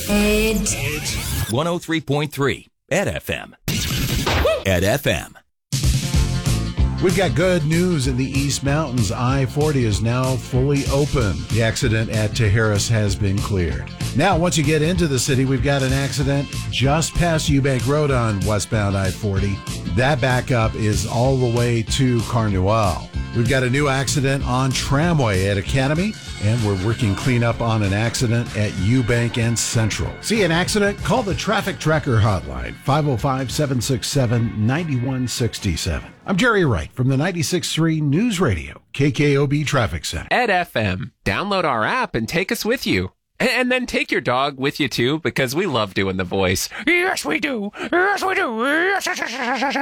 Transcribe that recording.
Edge. 103.3 at FM. At FM. We've got good news in the East Mountains. I-40 is now fully open. The accident at Tijeras has been cleared. Now, once you get into the city, we've got an accident just past Eubank Road on westbound I-40. That backup is all the way to Carnuel. We've got a new accident on Tramway at Academy, and we're working cleanup on an accident at Eubank and Central. See an accident? Call the Traffic Tracker hotline, 505-767-9167. I'm Jerry Wright from the 96.3 News Radio, KKOB Traffic Center. At FM, download our app and take us with you. And then take your dog with you, too, because we love doing the voice. Yes, we do. Yes, we do.